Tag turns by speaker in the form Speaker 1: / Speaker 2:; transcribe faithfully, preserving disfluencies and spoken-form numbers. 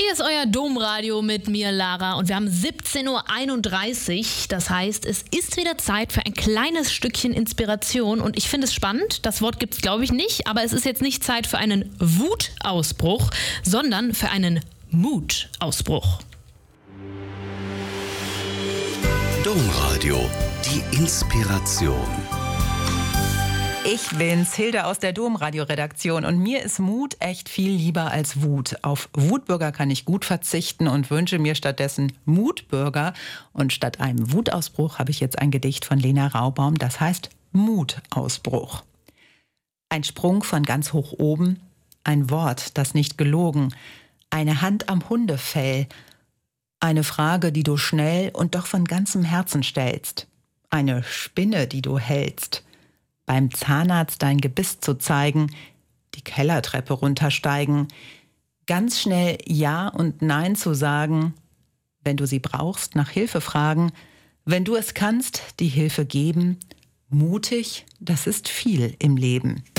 Speaker 1: Hier ist euer Domradio mit mir, Lara, und wir haben siebzehn Uhr einunddreißig. Das heißt, es ist wieder Zeit für ein kleines Stückchen Inspiration und ich finde es spannend. Das Wort gibt es, glaube ich, nicht, aber es ist jetzt nicht Zeit für einen Wutausbruch, sondern für einen Mutausbruch.
Speaker 2: Domradio, die Inspiration.
Speaker 3: Ich bin's, Hilde aus der Domradio-Redaktion, und mir ist Mut echt viel lieber als Wut. Auf Wutbürger kann ich gut verzichten und wünsche mir stattdessen Mutbürger. Und statt einem Wutausbruch habe ich jetzt ein Gedicht von Lena Raubaum, das heißt Mutausbruch. Ein Sprung von ganz hoch oben, ein Wort, das nicht gelogen, eine Hand am Hundefell, eine Frage, die du schnell und doch von ganzem Herzen stellst, eine Spinne, die du hältst, beim Zahnarzt dein Gebiss zu zeigen, die Kellertreppe runtersteigen, ganz schnell Ja und Nein zu sagen, wenn du sie brauchst, nach Hilfe fragen, wenn du es kannst, die Hilfe geben, mutig, das ist viel im Leben.